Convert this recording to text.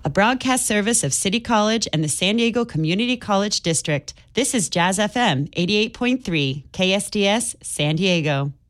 a broadcast service of City College and the San Diego Community College District. This is Jazz FM 88.3, KSDS, San Diego.